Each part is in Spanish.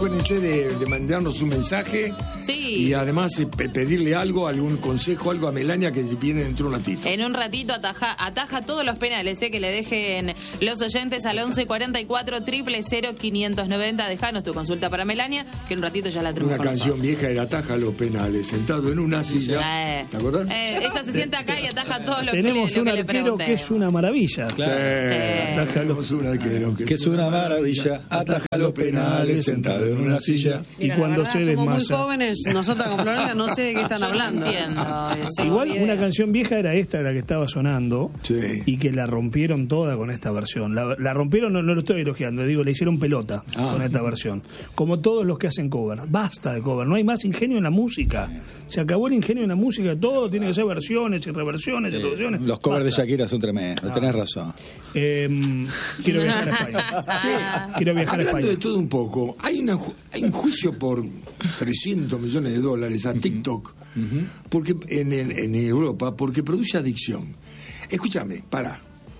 acuérdense de mandarnos un mensaje. Sí. Y además pedirle algo, algún consejo, algo a Melania que viene dentro de un ratito. En un ratito ataja todos los penales, que le dejen los oyentes al 11 44 000 590. Dejanos tu consulta para Melania, que en un ratito ya la tenemos. Una canción vieja era Ataja los penales, sentado en una silla. ¿Te acordás? Ella se sienta acá y ataja todos los Tenemos un que le arquero pregunten. que es una maravilla. Claro. Tenemos un arquero que es una maravilla. Ataja los penales, sentado en una silla. Y cuando se somos muy desmaya. jóvenes, nosotros con Florencia no sé de qué están hablando. Entiendo eso. Igual una canción vieja era esta, la que estaba sonando, Sí. y que la rompieron toda con esta versión. La rompieron, no lo estoy elogiando, digo, le hicieron pelota con esta versión. Como todos los que hacen cover. Basta de cover, no hay más ingenio en la música. Se acabó el ingenio en la música, todo tiene que ser versiones y reversiones y reversiones. Los covers Basta. de Shakira son tremendos, tenés razón. Quiero viajar a España. Quiero viajar a Hablando España. de todo un poco, hay un juicio por $300 millones a TikTok porque en Europa porque produce adicción. Escúchame, para.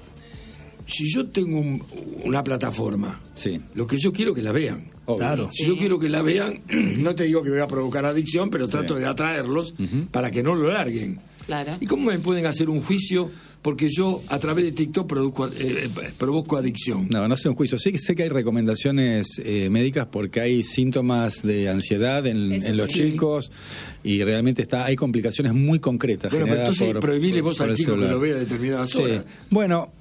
Si yo tengo una plataforma, Sí. lo que yo quiero es que la vean. Obvio. Claro. Si yo quiero que la vean, no te digo que voy a provocar adicción, pero trato de atraerlos para que no lo larguen. Claro. ¿Y cómo me pueden hacer un juicio? Porque yo, a través de TikTok, provoco adicción. No sé un juicio. Sí que sé que hay recomendaciones médicas porque hay síntomas de ansiedad en los chicos y realmente hay complicaciones muy concretas. Bueno, pero generadas entonces prohibile vos por al el chico que celular. lo vea a determinadas Sí. horas. Bueno,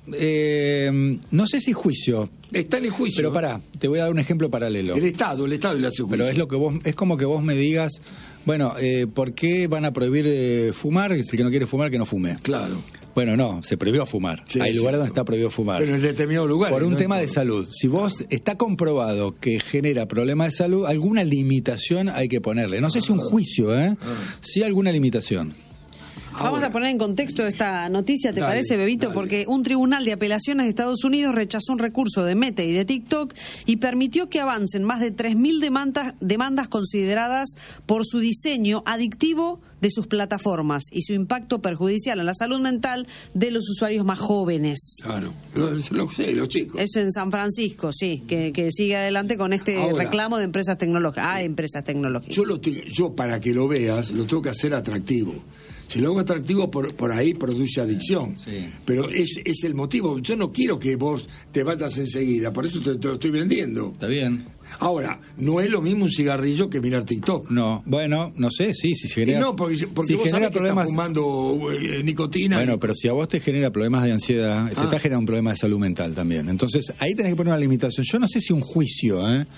no sé si juicio, Está en el juicio. pero pará, te voy a dar un ejemplo paralelo. El Estado le hace juicio. Pero es como que vos me digas, bueno, ¿por qué van a prohibir fumar? Si el que no quiere fumar, que no fume. Claro. Bueno, no, se prohibió fumar. Sí, hay lugares sí. donde está prohibido fumar. Pero en determinados lugares. Por un no tema en de todos. salud. Si vos está comprobado que genera problemas de salud, alguna limitación hay que ponerle. No sé si un juicio, sí alguna limitación. Vamos a poner en contexto esta noticia, ¿te Dale, parece, Bebito? dale. Porque un tribunal de apelaciones de Estados Unidos rechazó un recurso de Meta y de TikTok y permitió que avancen más de 3.000 demandas consideradas por su diseño adictivo de sus plataformas y su impacto perjudicial en la salud mental de los usuarios más jóvenes. Claro. Lo sé, los chicos. Eso en San Francisco, sí, que sigue adelante con este Ahora, reclamo de empresas tecnológicas. Empresas tecnológicas. Yo, para que lo veas, lo tengo que hacer atractivo. Si lo hago atractivo, por ahí produce adicción. Sí. Pero es el motivo. Yo no quiero que vos te vayas enseguida, por eso te lo estoy vendiendo. ¿Está bien? Ahora, no es lo mismo un cigarrillo que mirar TikTok. No, bueno, no sé, sí, si se Y genera... no, porque si vos genera sabés que problemas... estás fumando nicotina. Bueno, pero si a vos te genera problemas de ansiedad, te está generando un problema de salud mental también. Entonces, ahí tenés que poner una limitación. Yo no sé si un juicio,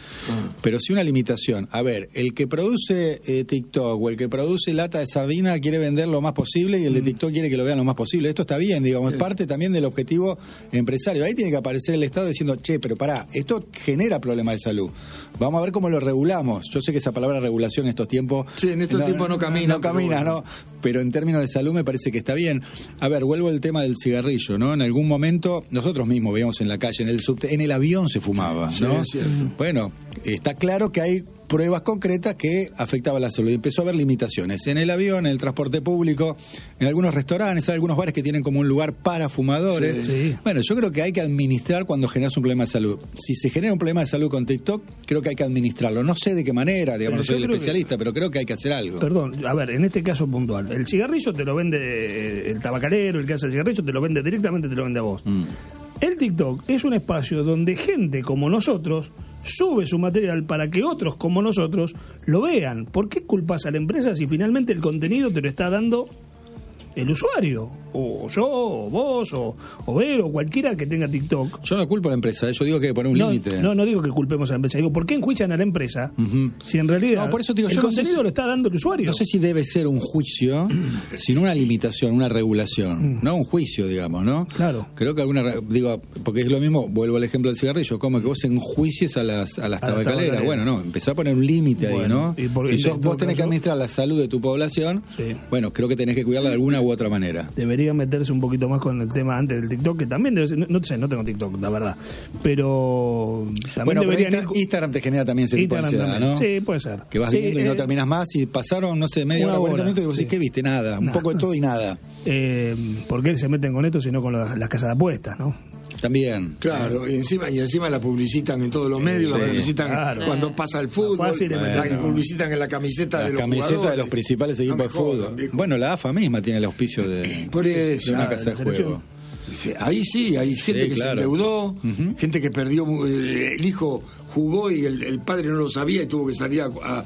pero sí una limitación. A ver, el que produce TikTok o el que produce lata de sardina quiere vender lo más posible y el de TikTok quiere que lo vean lo más posible. Esto está bien, digamos, es parte también del objetivo empresario. Ahí tiene que aparecer el Estado diciendo, che, pero pará, esto genera problemas de salud. Vamos a ver cómo lo regulamos. Yo sé que esa palabra regulación en estos tiempos... Sí, en estos tiempos no camina. No camina, pero bueno. ¿no? Pero en términos de salud me parece que está bien. A ver, vuelvo al tema del cigarrillo, ¿no? En algún momento, nosotros mismos veíamos en la calle, en el subte, en el avión se fumaba, Sí, ¿no? es cierto. Bueno, está claro que hay pruebas concretas que afectaban la salud y empezó a haber limitaciones en el avión, en el transporte público, en algunos restaurantes, hay algunos bares que tienen como un lugar para fumadores. Sí. Bueno, yo creo que hay que administrar cuando generas un problema de salud. Si se genera un problema de salud con TikTok, creo que hay que administrarlo. No sé de qué manera, digamos, Pero no soy yo el creo especialista, pero creo que hay que hacer algo. Perdón, a ver, en este caso puntual, el cigarrillo te lo vende el tabacalero, el que hace el cigarrillo, te lo vende directamente, te lo vende a vos. El TikTok es un espacio donde gente como nosotros sube su material para que otros como nosotros lo vean. ¿Por qué culpas a la empresa si finalmente el contenido te lo está dando el usuario? O yo, o vos, o Vero, o cualquiera que tenga TikTok. Yo no culpo a la empresa, yo digo que hay que poner un límite. No digo que culpemos a la empresa. Digo, ¿por qué enjuician a la empresa si en realidad No, por eso digo, el yo no sé contenido si- lo está dando el usuario? No sé si debe ser un juicio, sino una limitación, una regulación, no un juicio, digamos, ¿no? Claro. Creo que digo, porque es lo mismo, vuelvo al ejemplo del cigarrillo, como que vos enjuicies a las tabacaleras. tabacaleras. Bueno, no, empezá a poner un límite ahí, Bueno, ¿no? y por- Si en todo vos tenés que caso- administrar la salud de tu población, Sí. bueno, creo que tenés que cuidarla de alguna u otra manera. Debería meterse un poquito más con el tema antes del TikTok, que también debe ser, no sé, no tengo TikTok, la verdad, pero también Bueno, pero deberían Instagram te genera también ese tipo de Instagram ansiedad, ¿no? también. Sí, puede ser. Que vas Sí, viendo y no terminas más y pasaron, no sé, media una hora, 40 hora, minutos y vos decís, sí. ¿qué viste? Nada, un Nada. poco de todo y nada. ¿Por qué se meten con esto sino con las casas de apuestas, no? También. Claro, y encima la publicitan en todos los medios, la publicitan cuando pasa el fútbol, la publicitan en la camiseta de los jugadores. La camiseta de los principales equipos de fútbol. Bueno, la AFA misma tiene el auspicio de una casa de juego. Ahí sí, hay gente que se endeudó, gente que perdió, el hijo jugó y el padre no lo sabía y tuvo que salir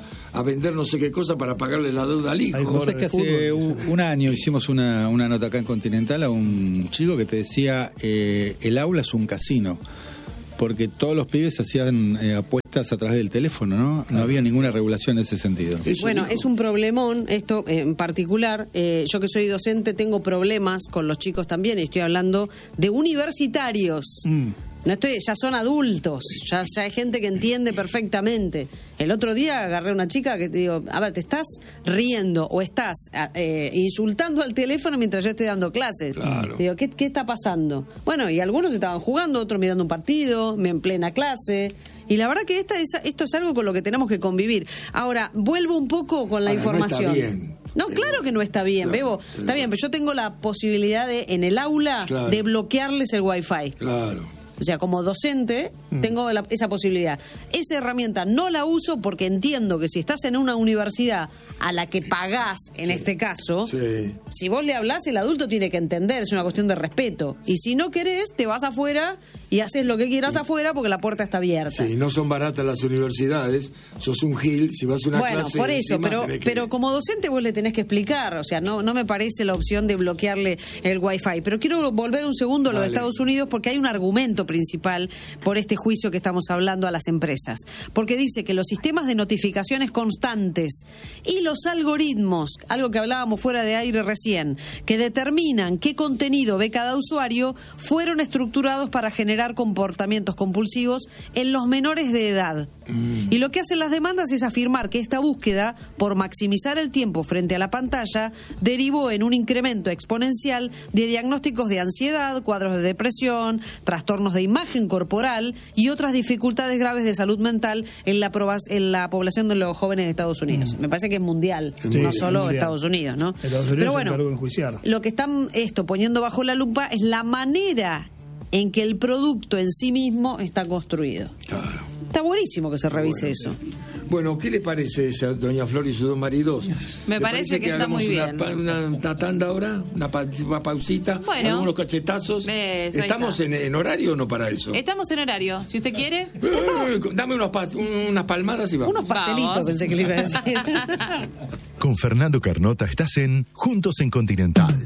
a vender no sé qué cosa para pagarle la deuda al hijo. O sea, que hace un año hicimos una nota acá en Continental a un chico que te decía, el aula es un casino, porque todos los pibes hacían apuestas a través del teléfono, ¿no? No había ninguna regulación en ese sentido. Bueno, es un problemón esto en particular. Yo que soy docente tengo problemas con los chicos también, y estoy hablando de universitarios. No ya son adultos, ya hay gente que entiende perfectamente. El otro día agarré a una chica que te digo, a ver, ¿te estás riendo o estás insultando al teléfono mientras yo estoy dando clases? Claro. Digo, ¿qué está pasando? Bueno, y algunos estaban jugando, otros mirando un partido, en plena clase. Y la verdad que esto es algo con lo que tenemos que convivir. Ahora, vuelvo un poco con la información. No está bien. No, claro que no está bien, Bebo. Está bien, pero yo tengo la posibilidad en el aula de bloquearles el Wi-Fi. Claro. O sea, como docente, tengo esa posibilidad. Esa herramienta no la uso porque entiendo que si estás en una universidad a la que pagás, en este caso, si vos le hablás, el adulto tiene que entender, es una cuestión de respeto. Y si no querés, te vas afuera y haces lo que quieras afuera porque la puerta está abierta. Sí, no son baratas las universidades, sos un gil, si vas a una clase... Bueno, por eso, pero como docente vos le tenés que explicar, o sea, no me parece la opción de bloquearle el Wi-Fi. Pero quiero volver un segundo a lo de Estados Unidos porque hay un argumento principal por este juicio que estamos hablando a las empresas. Porque dice que los sistemas de notificaciones constantes y los algoritmos, algo que hablábamos fuera de aire recién, que determinan qué contenido ve cada usuario, fueron estructurados para generar comportamientos compulsivos en los menores de edad. Y lo que hacen las demandas es afirmar que esta búsqueda, por maximizar el tiempo frente a la pantalla, derivó en un incremento exponencial de diagnósticos de ansiedad, cuadros de depresión, trastornos de imagen corporal y otras dificultades graves de salud mental en la población de los jóvenes de Estados Unidos. Me parece que es mundial, no solo mundial. Estados Unidos, ¿no? Pero bueno, lo que están poniendo bajo la lupa es la manera en que el producto en sí mismo está construido. Claro. Está buenísimo que se revise eso. Bueno, ¿qué le parece a doña Flor y sus dos maridos? Me parece que está muy bien. Una tanda ahora, una pausita, algunos cachetazos. ¿Estamos en horario o no para eso? Estamos en horario, si usted quiere. Dame unas palmadas y vamos. Unos pastelitos pensé que le iba a decir. Con Fernando Carnota estás en Juntos en Continental.